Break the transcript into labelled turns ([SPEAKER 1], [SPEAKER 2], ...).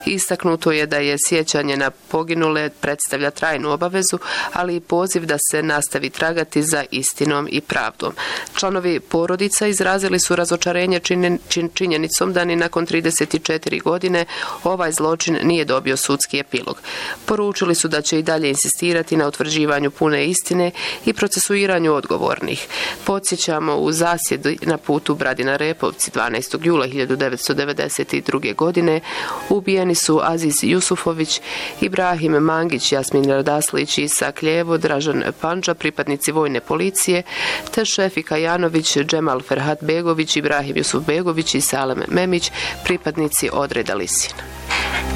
[SPEAKER 1] Istaknuto je da je sjećanje na poginule predstavlja trajnu obavezu, ali i poziv da se nastavi tragati za istinom i pravdom. Članovi porodica izrazili su razočarenje činjenicom da ni nakon 34 godine ovaj zločin nije dobio sudski epilog. Poručili su da će i dalje insistirati na utvrđivanju pune istine i procesuiranju odgovornih. Podsjećamo, u zasjedi na putu Bradina Repovci 12. jula 1992. godine ubijeni su Aziz Jusufović, Ibrahim Mangić, Jasmin Radaslić, Isa Kljevo, Dražan Pandža, pripadnici vojne policije, te Šefika Janović, Džemal Ferhat Begović, Ibrahim Jusuf Begović i Salem Memić, pripadnici odreda Lisin.